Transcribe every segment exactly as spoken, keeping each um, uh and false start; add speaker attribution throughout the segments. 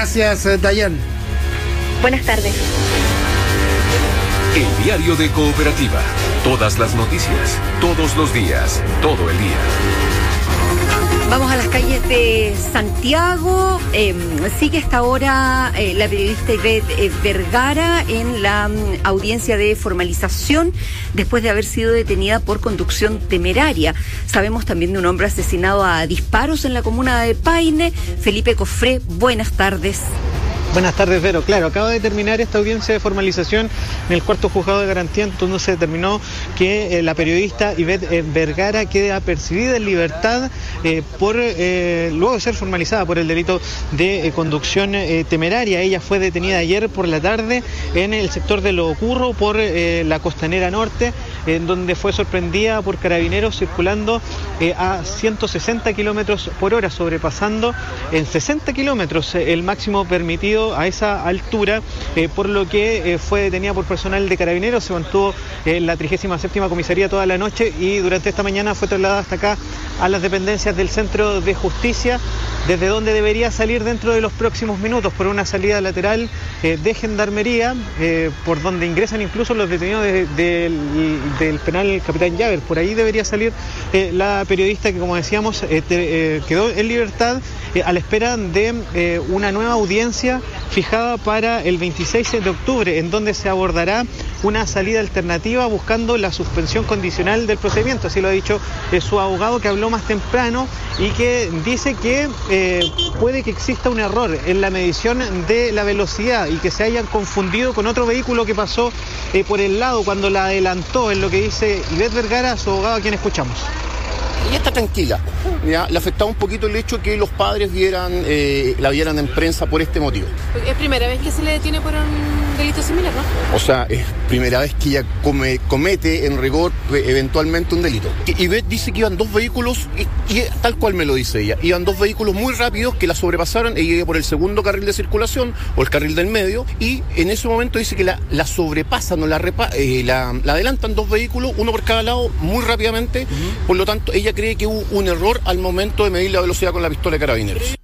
Speaker 1: Gracias, Dayan.
Speaker 2: Buenas tardes.
Speaker 3: El diario de Cooperativa. Todas las noticias, todos los días, todo el día.
Speaker 4: Vamos a las calles de Santiago. Eh, sigue hasta ahora eh, la periodista Ivette eh, Vergara en la um, audiencia de formalización después de haber sido detenida por conducción temeraria. Sabemos también de un hombre asesinado a disparos en la comuna de Paine. Felipe Cofré, buenas tardes.
Speaker 5: Buenas tardes, Vero. Claro, acaba de terminar esta audiencia de formalización en el cuarto juzgado de garantía, donde se determinó que eh, la periodista Ivette eh, Vergara quede apercibida en libertad eh, por eh, luego de ser formalizada por el delito de eh, conducción eh, temeraria. Ella fue detenida ayer por la tarde en el sector de Lo Curro por eh, la Costanera Norte, en donde fue sorprendida por carabineros circulando eh, a ciento sesenta kilómetros por hora, sobrepasando en sesenta kilómetros eh, el máximo permitido a esa altura, eh, por lo que eh, fue detenida por personal de carabineros. Se mantuvo en eh, la trigésima séptima comisaría toda la noche y durante esta mañana fue trasladada hasta acá a las dependencias del Centro de Justicia, desde donde debería salir dentro de los próximos minutos por una salida lateral eh, de Gendarmería, eh, por donde ingresan incluso los detenidos de, de, del penal Capitán Llaver. Por ahí debería salir eh, la periodista que, como decíamos, eh, te, eh, quedó en libertad eh, a la espera de eh, una nueva audiencia fijada para el veintiséis de octubre, en donde se abordará una salida alternativa buscando la suspensión condicional del procedimiento. Así lo ha dicho eh, su abogado, que habló más temprano y que dice que eh, puede que exista un error en la medición de la velocidad y que se hayan confundido con otro vehículo que pasó eh, por el lado cuando la adelantó, en lo que dice Ivette Vergara, su abogado, a quien escuchamos.
Speaker 6: Ella está tranquila, ¿ya? Le afectaba un poquito el hecho que los padres vieran, eh, la vieran en prensa por este motivo.
Speaker 7: Es primera vez que se le detiene por un delito similar, ¿no?
Speaker 6: O sea, es primera vez que ella come, comete en rigor eventualmente un delito. Y Ivette dice que iban dos vehículos, y, y tal cual me lo dice ella, iban dos vehículos muy rápidos que la sobrepasaron, ella iba por el segundo carril de circulación o el carril del medio, y en ese momento dice que la, la sobrepasan o la, repa, eh, la, la adelantan dos vehículos, uno por cada lado, muy rápidamente. Uh-huh. Por lo tanto, ella cree que hubo un error al momento de medir la velocidad con la pistola de carabineros.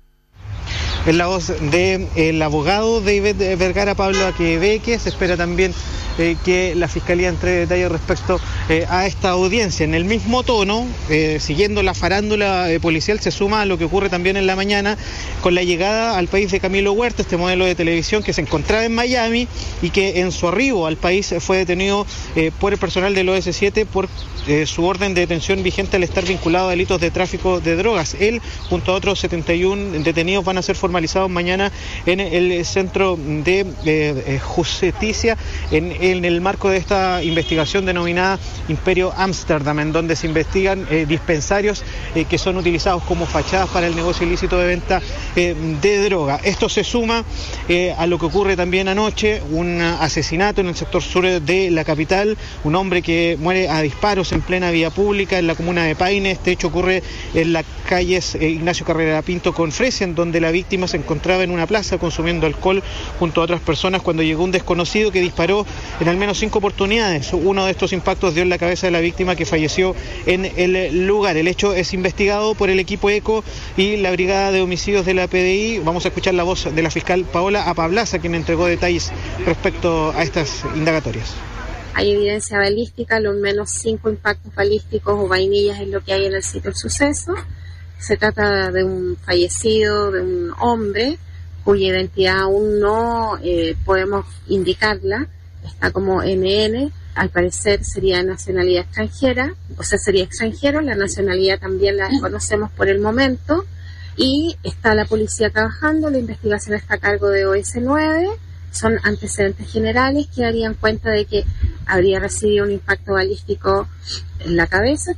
Speaker 5: Es la voz del abogado de Ivette Vergara, Pablo Aquebeque. Se espera también eh, que la Fiscalía entregue detalles respecto eh, a esta audiencia. En el mismo tono, eh, siguiendo la farándula eh, policial, se suma a lo que ocurre también en la mañana con la llegada al país de Camilo Huerta, este modelo de televisión que se encontraba en Miami y que en su arribo al país fue detenido eh, por el personal del O S siete por eh, su orden de detención vigente al estar vinculado a delitos de tráfico de drogas. Él, junto a otros setenta y uno detenidos, van a ser formalizados mañana en el Centro de eh, Justicia en, en el marco de esta investigación denominada Imperio Ámsterdam, en donde se investigan eh, dispensarios eh, que son utilizados como fachadas para el negocio ilícito de venta eh, de droga. Esto se suma eh, a lo que ocurre también anoche, un asesinato en el sector sur de la capital, un hombre que muere a disparos en plena vía pública en la comuna de Paine. Este hecho ocurre en las calles eh, Ignacio Carrera Pinto con Fresia, en donde la víctima se encontraba en una plaza consumiendo alcohol junto a otras personas cuando llegó un desconocido que disparó en al menos cinco oportunidades. Uno de estos impactos dio en la cabeza de la víctima, que falleció en el lugar. El hecho es investigado por el equipo ECO y la Brigada de Homicidios de la P D I. Vamos a escuchar la voz de la fiscal Paola Apablaza, quien entregó detalles respecto a estas indagatorias.
Speaker 8: Hay evidencia balística, al menos cinco impactos balísticos o vainillas es lo que hay en el sitio del suceso. Se trata de un fallecido, de un hombre, cuya identidad aún no eh, podemos indicarla, está como N N, al parecer sería nacionalidad extranjera, o sea, sería extranjero, la nacionalidad también la desconocemos por el momento, y está la policía trabajando, la investigación está a cargo de O S nueve, son antecedentes generales que darían cuenta de que habría recibido un impacto balístico en la cabeza.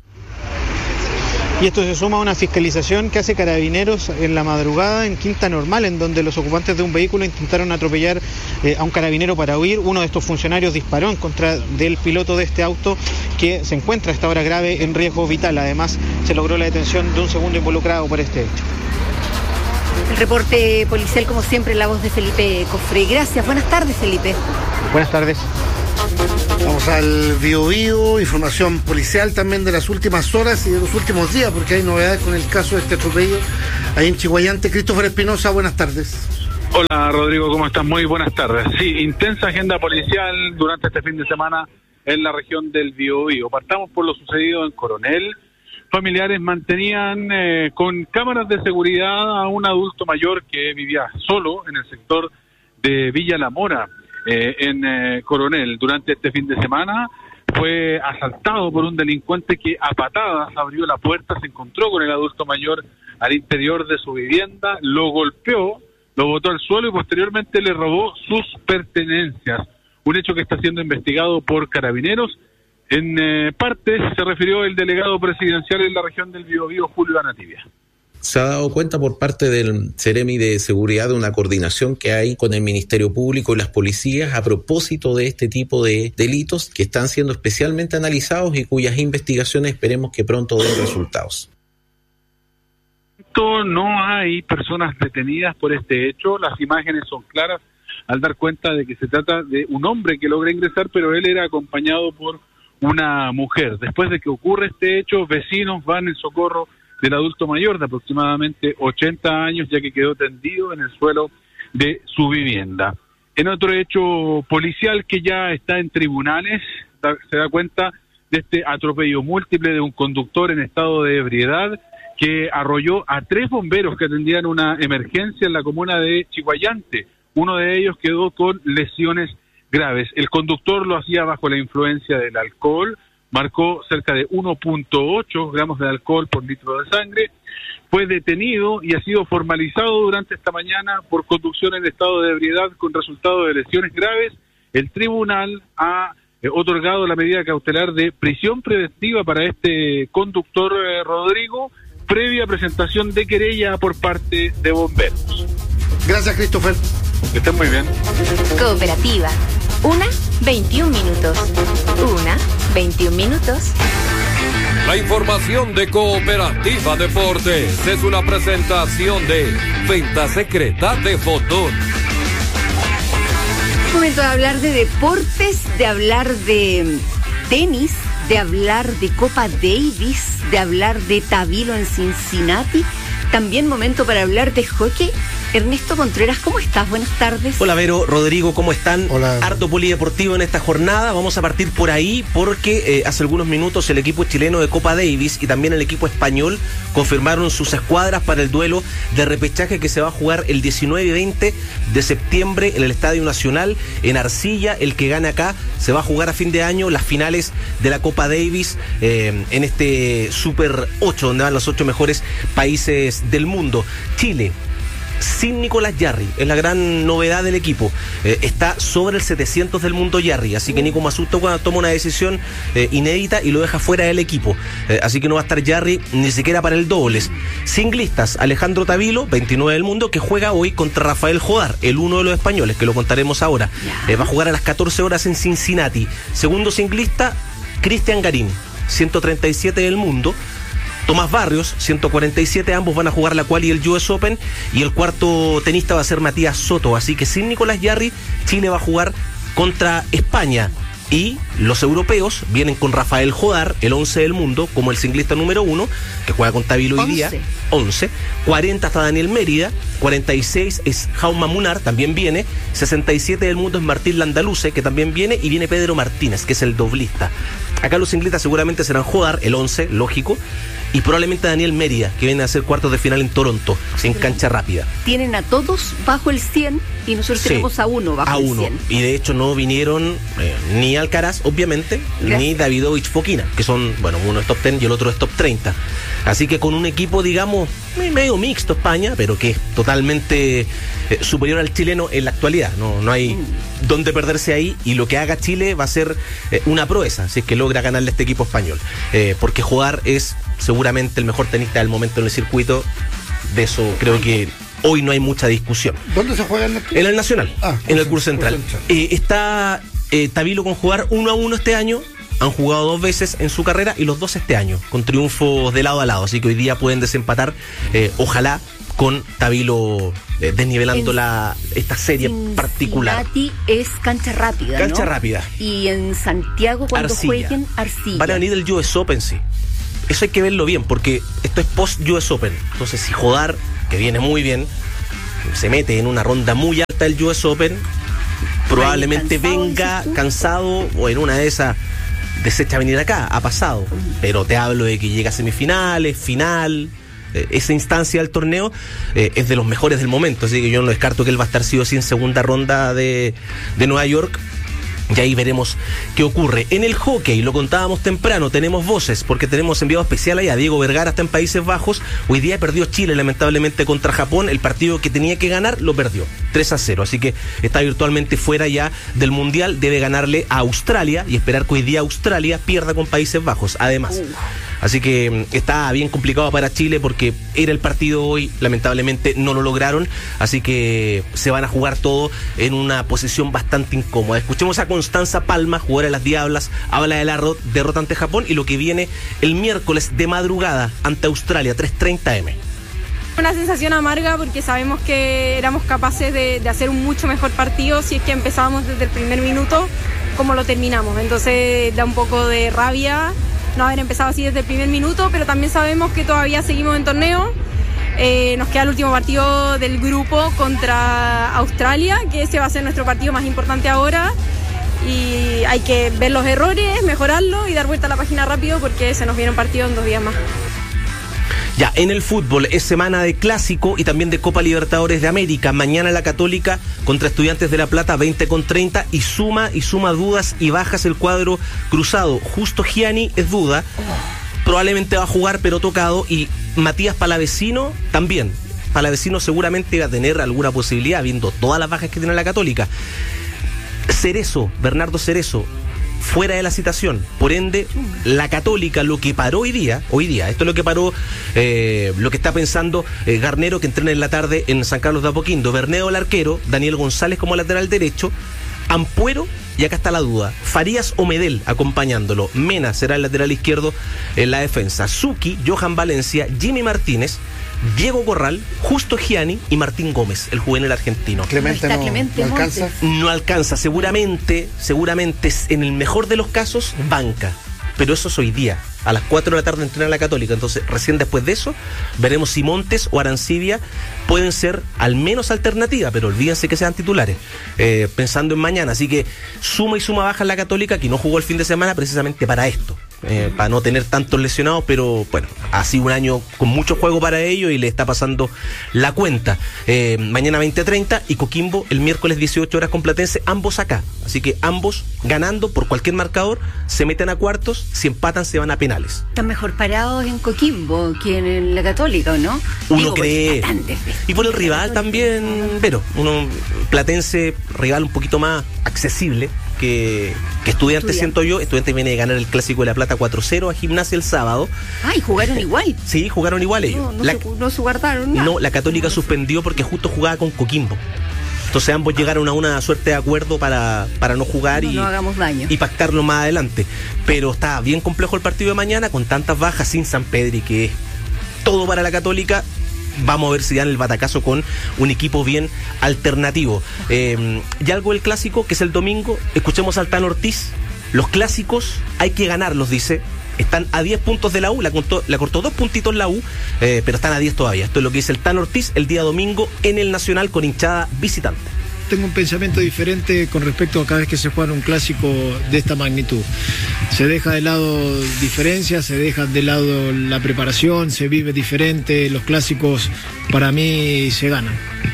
Speaker 5: Y esto se suma a una fiscalización que hace Carabineros en la madrugada en Quinta Normal, en donde los ocupantes de un vehículo intentaron atropellar eh, a un carabinero para huir. Uno de estos funcionarios disparó en contra del piloto de este auto, que se encuentra a esta hora grave en riesgo vital. Además, se logró la detención de un segundo involucrado por este hecho.
Speaker 4: El reporte policial, como siempre, la voz de Felipe Cofré. Gracias. Buenas tardes, Felipe.
Speaker 5: Buenas tardes.
Speaker 1: Vamos al Bío Bío, información policial también de las últimas horas y de los últimos días, porque hay novedades con el caso de este atropello ahí en Chihuayante. Christopher Espinosa, buenas tardes.
Speaker 9: Hola Rodrigo, ¿cómo estás? Muy buenas tardes. Sí, intensa agenda policial durante este fin de semana en la región del Biobío. Partamos por lo sucedido en Coronel. Familiares mantenían eh, con cámaras de seguridad a un adulto mayor que vivía solo en el sector de Villa La Mora, eh, en eh, Coronel. Durante este fin de semana fue asaltado por un delincuente que a patadas abrió la puerta, se encontró con el adulto mayor al interior de su vivienda, lo golpeó, lo botó al suelo y posteriormente le robó sus pertenencias. Un hecho que está siendo investigado por Carabineros. En eh, parte se refirió el delegado presidencial en la región del Biobío, Julio Anatibia.
Speaker 10: Se ha dado cuenta por parte del Ceremi de Seguridad de una coordinación que hay con el Ministerio Público y las policías a propósito de este tipo de delitos que están siendo especialmente analizados y cuyas investigaciones esperemos que pronto den resultados.
Speaker 9: No hay personas detenidas por este hecho, las imágenes son claras al dar cuenta de que se trata de un hombre que logra ingresar, pero él era acompañado por una mujer. Después de que ocurre este hecho, vecinos van en socorro del adulto mayor de aproximadamente ochenta años, ya que quedó tendido en el suelo de su vivienda. En otro hecho policial que ya está en tribunales, se da cuenta de este atropello múltiple de un conductor en estado de ebriedad que arrolló a tres bomberos que atendían una emergencia en la comuna de Chiguayante. Uno de ellos quedó con lesiones graves. El conductor lo hacía bajo la influencia del alcohol, marcó cerca de uno punto ocho gramos de alcohol por litro de sangre, fue detenido y ha sido formalizado durante esta mañana por conducción en estado de ebriedad con resultado de lesiones graves. El tribunal ha eh, otorgado la medida cautelar de prisión preventiva para este conductor eh, Rodrigo, previa presentación de querella por parte de bomberos.
Speaker 1: Gracias, Christopher.
Speaker 9: Que estén muy bien.
Speaker 2: Cooperativa. Una, veintiún minutos. Una, veintiún minutos.
Speaker 11: La información de Cooperativa Deportes es una presentación de Venta Secreta de Fotón.
Speaker 4: Momento de hablar de deportes, de hablar de tenis, de hablar de Copa Davis, de hablar de Tabilo en Cincinnati. También momento para hablar de hockey. Ernesto Contreras, ¿cómo estás? Buenas tardes.
Speaker 12: Hola Vero, Rodrigo, ¿cómo están?
Speaker 1: Hola.
Speaker 12: Harto polideportivo en esta jornada. Vamos a partir por ahí porque eh, hace algunos minutos el equipo chileno de Copa Davis y también el equipo español confirmaron sus escuadras para el duelo de repechaje que se va a jugar el diecinueve y veinte de septiembre en el Estadio Nacional en Arcilla. El que gane acá se va a jugar a fin de año las finales de la Copa Davis eh, en este Super ocho, donde van los ocho mejores países del mundo. Chile, sin Nicolás Jarry, es la gran novedad del equipo. Eh, está sobre el setecientos del mundo Jarry, así que Nico Masuto cuando toma una decisión eh, inédita y lo deja fuera del equipo. Eh, así que no va a estar Jarry ni siquiera para el dobles. Singlistas, Alejandro Tabilo, veintinueve del mundo, que juega hoy contra Rafael Jodar, el uno de los españoles, que lo contaremos ahora. Eh, va a jugar a las catorce horas en Cincinnati. Segundo singlista, Cristian Garín, ciento treinta y siete del mundo. Tomás Barrios, ciento cuarenta y siete, ambos van a jugar la quali y el U S Open, y el cuarto tenista va a ser Matías Soto, así que sin Nicolás Jarry, Chile va a jugar contra España, y los europeos vienen con Rafael Jodar, el once del mundo, como el singlista número uno, que juega con Tabilo hoy día, once, cuarenta está Daniel Mérida, cuarenta y seis es Jaume Munar, también viene, sesenta y siete del mundo es Martín Landaluce, que también viene, y viene Pedro Martínez, que es el doblista. Acá los singlistas seguramente serán Jodar, el once, lógico, y probablemente Daniel Mérida, que viene a hacer cuartos de final en Toronto, en cancha rápida.
Speaker 4: Tienen a todos bajo el cien y nosotros sí, tenemos a uno bajo
Speaker 12: a
Speaker 4: el
Speaker 12: uno.
Speaker 4: cien.
Speaker 12: Y de hecho no vinieron eh, ni Alcaraz, obviamente, Gracias. ni Davidovich Fokina, que son, bueno, uno es top diez y el otro es top treinta. Así que con un equipo, digamos, medio mixto España, pero que es totalmente eh, superior al chileno en la actualidad. No, no hay mm. dónde perderse ahí, y lo que haga Chile va a ser eh, una proeza, si es que logra ganarle a este equipo español. Eh, porque jugar es seguramente el mejor tenista del momento en el circuito. De eso creo que hoy no hay mucha discusión.
Speaker 1: ¿Dónde se juega? En, la...
Speaker 12: en el Nacional, ah, en el Curso Central. Central. Eh, está eh, Tabilo con jugar uno a uno este año. Han jugado dos veces en su carrera y los dos este año, con triunfos de lado a lado. Así que hoy día pueden desempatar, eh, ojalá, con Tabilo eh, desnivelando en, la esta serie Cincinnati particular.
Speaker 4: Es cancha rápida,
Speaker 12: Cancha
Speaker 4: ¿no?
Speaker 12: rápida.
Speaker 4: Y en Santiago, cuando Arcilla. jueguen, Arcilla.
Speaker 12: Van a venir del U S Open, sí. Eso hay que verlo bien, porque esto es post-U S Open. Entonces, si Jodar, que viene muy bien, se mete en una ronda muy alta del U S Open, probablemente cansado, venga cansado o en una de esas desecha venir acá, ha pasado. Pero te hablo de que llega a semifinales, final, eh, esa instancia del torneo eh, es de los mejores del momento, así que yo no descarto que él va a estar sí o sí en segunda ronda de, de Nueva York. Y ahí veremos qué ocurre. En el hockey, lo contábamos temprano, tenemos voces, porque tenemos enviado especial allá. Diego Vergara está en Países Bajos. Hoy día perdió Chile, lamentablemente, contra Japón. El partido que tenía que ganar, lo perdió. tres a cero. Así que está virtualmente fuera ya del Mundial. Debe ganarle a Australia y esperar que hoy día Australia pierda con Países Bajos, además. Así que está bien complicado para Chile porque era el partido hoy, lamentablemente no lo lograron, así que se van a jugar todo en una posición bastante incómoda. Escuchemos a Constanza Palma, jugadora de las Diablas, habla de la derrota ante Japón y lo que viene el miércoles de madrugada ante Australia, tres treinta eme.
Speaker 13: Una sensación amarga porque sabemos que éramos capaces de, de hacer un mucho mejor partido si es que empezábamos desde el primer minuto como lo terminamos, entonces da un poco de rabia no haber empezado así desde el primer minuto, pero también sabemos que todavía seguimos en torneo. Eh, nos queda el último partido del grupo contra Australia, que ese va a ser nuestro partido más importante ahora, y hay que ver los errores, mejorarlo y dar vuelta a la página rápido porque se nos viene un partido en dos días más.
Speaker 12: Ya, en el fútbol es semana de Clásico y también de Copa Libertadores de América. Mañana la Católica contra Estudiantes de La Plata, veinte con treinta, y suma y suma dudas y bajas el cuadro cruzado. Justo Gianni es duda, probablemente va a jugar pero tocado, y Matías Palavecino también. Palavecino seguramente va a tener alguna posibilidad viendo todas las bajas que tiene la Católica. Cerezo, Bernardo Cerezo, fuera de la citación, por ende la Católica, lo que paró hoy día, hoy día, esto es lo que paró, eh, lo que está pensando eh, Garnero, que entrena en la tarde en San Carlos de Apoquindo. Bernedo el arquero, Daniel González como lateral derecho, Ampuero, y acá está la duda, Farías o Medel acompañándolo, Mena será el lateral izquierdo en la defensa, Zucchi, Johan Valencia, Jimmy Martínez, Diego Corral, Justo Gianni y Martín Gómez, el juvenil argentino.
Speaker 1: Clemente no, Clemente no alcanza.
Speaker 12: No alcanza, seguramente, seguramente en el mejor de los casos, banca. Pero eso es hoy día. A las cuatro de la tarde entrena la Católica. Entonces, recién después de eso, veremos si Montes o Arancibia pueden ser al menos alternativa, pero olvídense que sean titulares, eh, pensando en mañana. Así que suma y suma baja en la Católica, que no jugó el fin de semana precisamente para esto. Eh, para no tener tantos lesionados, pero bueno, ha sido un año con mucho juego para ellos y le está pasando la cuenta. Eh, mañana veinte treinta y Coquimbo el miércoles dieciocho horas con Platense, ambos acá. Así que ambos ganando por cualquier marcador se meten a cuartos, si empatan se van a penales.
Speaker 4: Están mejor parados en Coquimbo que en la Católica, ¿o no?
Speaker 12: Uno
Speaker 4: Digo,
Speaker 12: cree. Y por el rival también, pero uno, Platense, rival un poquito más accesible que, que Estudiantes, siento yo. Estudiantes viene de ganar el Clásico de La Plata cuatro cero a Gimnasia el sábado.
Speaker 4: Ah, y jugaron igual.
Speaker 12: Sí, jugaron igual ellos.
Speaker 4: No, no,
Speaker 12: la,
Speaker 4: se, no se guardaron nada.
Speaker 12: No, la Católica
Speaker 4: no,
Speaker 12: suspendió porque justo jugaba con Coquimbo. Entonces ambos llegaron a una suerte de acuerdo para, para no jugar
Speaker 4: no,
Speaker 12: y,
Speaker 4: no hagamos daño.
Speaker 12: y pactarlo más adelante. Pero está bien complejo el partido de mañana con tantas bajas, sin Sampedri, que es todo para la Católica. Vamos a ver si dan el batacazo con un equipo bien alternativo. Eh, y algo del Clásico, que es el domingo. Escuchemos al Tano Ortiz. Los clásicos hay que ganarlos, dice. Están a diez puntos de la U, la cortó, la cortó dos puntitos la U, eh, pero están a diez todavía. Esto es lo que dice el Tano Ortiz el día domingo en el Nacional con hinchada visitante.
Speaker 14: Tengo un pensamiento diferente con respecto a cada vez que se juega un clásico de esta magnitud. Se deja de lado diferencias, se deja de lado la preparación, se vive diferente. Los clásicos para mí se ganan.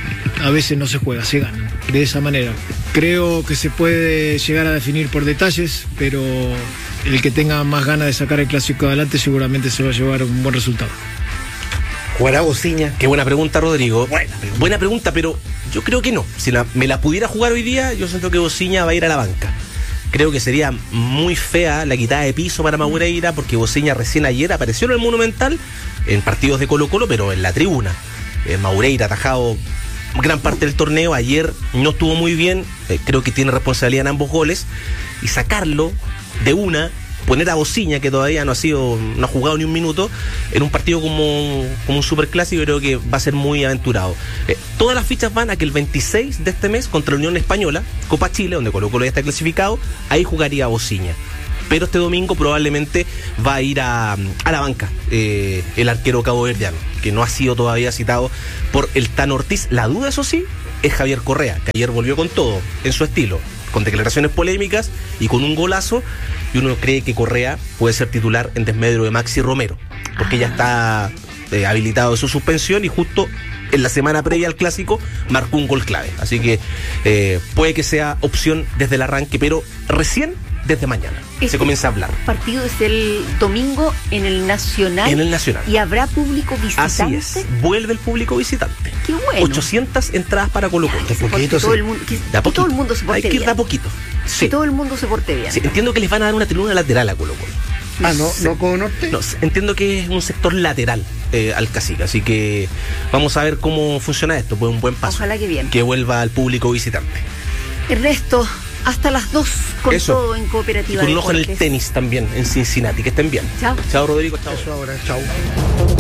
Speaker 14: A veces no se juega, se ganan. De esa manera. Creo que se puede llegar a definir por detalles, pero el que tenga más ganas de sacar el clásico adelante seguramente se va a llevar un buen resultado.
Speaker 1: ¿Jugará Bociña?
Speaker 12: Qué buena pregunta, Rodrigo. Buena pregunta, buena pregunta pero yo creo que no. Si la, me la pudiera jugar hoy día, yo siento que Bociña va a ir a la banca. Creo que sería muy fea la quitada de piso para Madureira, porque Bociña recién ayer apareció en el Monumental, en partidos de Colo-Colo, pero en la tribuna. Eh, Madureira atajado gran parte del torneo, ayer no estuvo muy bien, eh, creo que tiene responsabilidad en ambos goles, y sacarlo de una, poner a Bociña, que todavía no ha sido, no ha jugado ni un minuto, en un partido como, como un superclásico, creo que va a ser muy aventurado. Eh, todas las fichas van a que el veintiséis de este mes, contra la Unión Española, Copa Chile, donde Colo-Colo ya está clasificado, ahí jugaría Bociña. pero este domingo probablemente va a ir a, a la banca eh, el arquero caboverdiano, que no ha sido todavía citado por el Tano Ortiz. La duda, eso sí, es Javier Correa, que ayer volvió con todo, en su estilo, con declaraciones polémicas y con un golazo, y uno cree que Correa puede ser titular en desmedro de Maxi Romero, porque ya está eh, habilitado de su suspensión y justo en la semana previa al Clásico marcó un gol clave. Así que eh, puede que sea opción desde el arranque, pero recién desde mañana este se comienza a hablar.
Speaker 4: El partido es el domingo en el Nacional.
Speaker 12: En el Nacional.
Speaker 4: ¿Y habrá público visitante?
Speaker 12: Así es, vuelve el público visitante.
Speaker 4: Qué bueno.
Speaker 12: ochocientas entradas para Colo-Colo.
Speaker 4: Que poquito, todo, sí. el mundo, que, que todo el mundo se porte bien.
Speaker 12: Hay que ir de a poquito. Sí.
Speaker 4: Que todo el mundo se porte bien.
Speaker 12: Sí, entiendo que les van a dar una tribuna lateral a Colo-Colo.
Speaker 1: Ah, ¿no? ¿No Codo Norte?
Speaker 12: No, entiendo que es un sector lateral eh, al Cacique, así que vamos a ver cómo funciona esto, pues un buen paso.
Speaker 4: Ojalá que bien.
Speaker 12: Que vuelva al público visitante.
Speaker 4: Ernesto, hasta las dos con Eso. todo en Cooperativa.
Speaker 12: Y con un ojo en el tenis también, en Cincinnati, que estén bien.
Speaker 4: Chao.
Speaker 12: Chao, Rodrigo, chao.
Speaker 1: Eso ahora, chao.